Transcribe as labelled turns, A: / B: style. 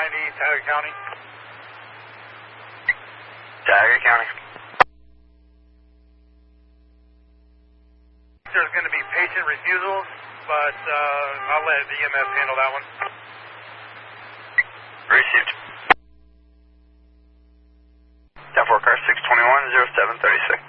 A: Tioga County.
B: Tioga County.
A: There's going to be patient refusals, but I'll let the EMS handle that one.
B: Received. 10-4 car 621-0736.